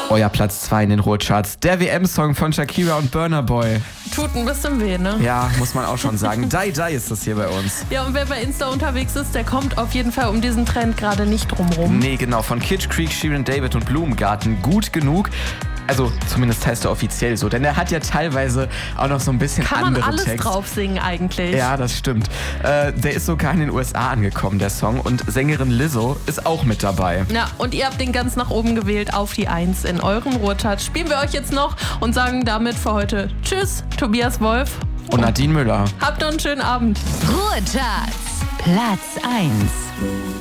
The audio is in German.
Euer Platz 2 in den Ruhrcharts. Der WM-Song von Shakira und Burna Boy. Tut ein bisschen weh, ne? Ja, muss man auch schon sagen. Die ist das hier bei uns. Ja, und wer bei Insta unterwegs ist, der kommt auf jeden Fall um diesen Trend gerade nicht drum rum. Nee, genau. Von Kitsch Creek, Shirin David und Blumengarten. Gut genug. Also zumindest heißt er offiziell so, denn er hat ja teilweise auch noch so ein bisschen Kann man andere alles Text. drauf singen eigentlich. Ja, das stimmt. Der ist sogar in den USA angekommen, der Song. Und Sängerin Lizzo ist auch mit dabei. Ja, und ihr habt den ganz nach oben gewählt auf die 1 in euren Ruhrcharts. Spielen wir euch jetzt noch und sagen damit für heute Tschüss, Tobias Wolf. Und Nadine Müller. Habt noch einen schönen Abend. Ruhrcharts, Platz 1.